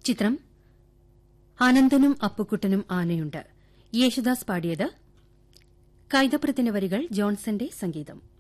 ചിത്രം അനന്തനും അപ്പുക്കുട്ടനും ആനയുണ്ട്. യേശുദാസ് പാടിയത്. കൈതപ്രത്തിന്റെ വരികൾ ജോൺസന്റെ സംഗീതം.